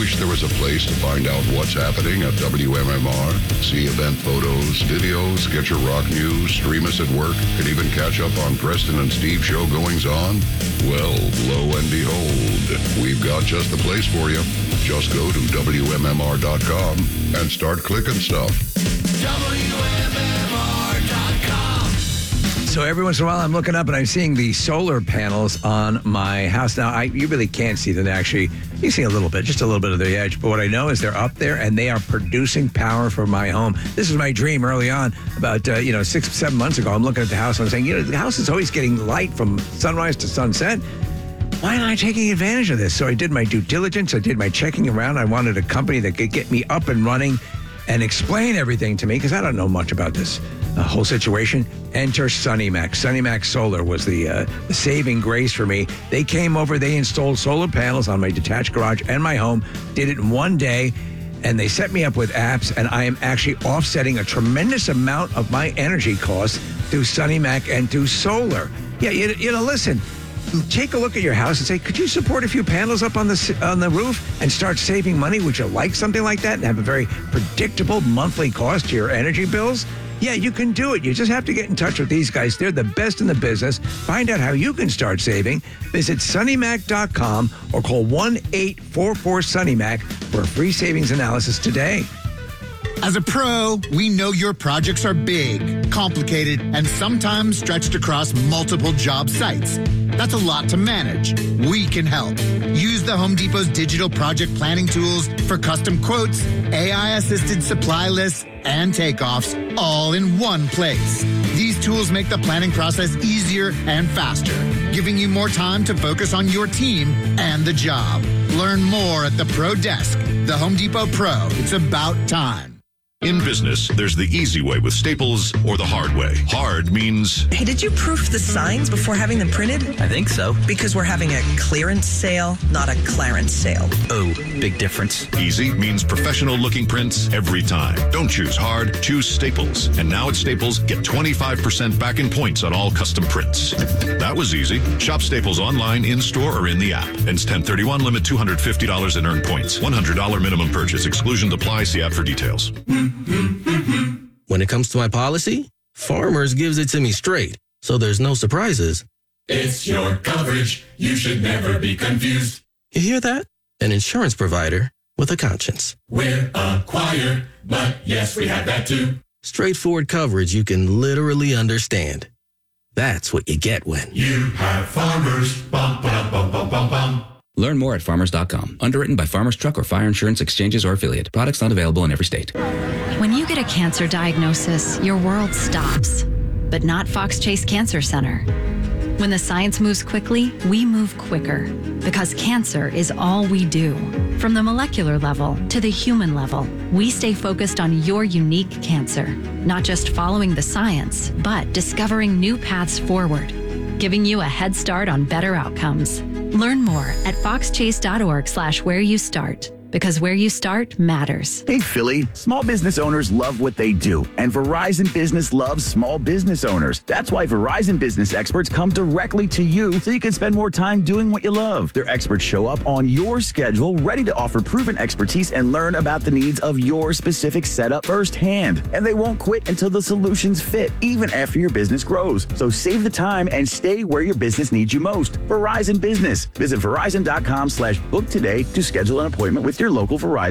Wish there was a place to find out what's happening at WMMR? See event photos, videos, get your rock news, stream us at work, and even catch up on Preston and Steve show goings on? Well, lo and behold, we've got just the place for you. Just go to WMMR.com and start clicking stuff. WMMR.com. So every once in a while, I'm looking up and I'm seeing the solar panels on my house. Now, you really can't see them. Actually, you see a little bit, just a little bit of the edge. But what I know is they're up there and they are producing power for my home. This is my dream early on, about 6-7 months ago. I'm looking at the house and I'm saying, the house is always getting light from sunrise to sunset. Why am I taking advantage of this? So I did my due diligence. I did my checking around. I wanted a company that could get me up and running and explain everything to me, because I don't know much about this whole situation. Enter SunnyMac. SunnyMac Solar was the saving grace for me. They came over, they installed solar panels on my detached garage and my home, did it in one day, and they set me up with apps, and I am actually offsetting a tremendous amount of my energy costs through SunnyMac and through solar. Yeah, listen, take a look at your house and say, could you support a few panels up on the roof and start saving money? Would you like something like that and have a very predictable monthly cost to your energy bills? Yeah, you can do it. You just have to get in touch with these guys. They're the best in the business. Find out how you can start saving. Visit sunnymac.com or call 1-844-SunnyMac for a free savings analysis today. As a pro, we know your projects are big, complicated, and sometimes stretched across multiple job sites. That's a lot to manage. We can help. Use the Home Depot's digital project planning tools for custom quotes, AI-assisted supply lists, and takeoffs, all in one place. These tools make the planning process easier and faster, giving you more time to focus on your team and the job. Learn more at the Pro Desk. The Home Depot Pro. It's about time. In business, there's the easy way with Staples or the hard way. Hard means... Hey, did you proof the signs before having them printed? I think so. Because we're having a clearance sale, not a clarence sale. Oh, big difference. Easy means professional-looking prints every time. Don't choose hard, choose Staples. And now at Staples, get 25% back in points on all custom prints. That was easy. Shop Staples online, in-store, or in the app. Ends 10/31, limit $250 in earned points. $100 minimum purchase. Exclusions apply. See app for details. When it comes to my policy, Farmers gives it to me straight, so there's no surprises. It's your coverage. You should never be confused. You hear that? An insurance provider with a conscience. We're a choir, but yes, we have that too. Straightforward coverage you can literally understand. That's what you get when you have Farmers. Bum, ba, bum, bum, bum, bum. Learn more at farmers.com. Underwritten by Farmers Truck or Fire Insurance Exchanges or Affiliate. Products not available in every state. When you get a cancer diagnosis, your world stops. But not Fox Chase Cancer Center. When the science moves quickly, we move quicker. Because cancer is all we do. From the molecular level to the human level, we stay focused on your unique cancer. Not just following the science, but discovering new paths forward. Giving you a head start on better outcomes. Learn more at foxchase.org/where you start. Because where you start matters. Hey, Philly, small business owners love what they do, and Verizon Business loves small business owners. That's why Verizon Business experts come directly to you so you can spend more time doing what you love. Their experts show up on your schedule, ready to offer proven expertise and learn about the needs of your specific setup firsthand. And they won't quit until the solutions fit, even after your business grows. So save the time and stay where your business needs you most. Verizon Business. Visit Verizon.com/book today to schedule an appointment with your local Verizon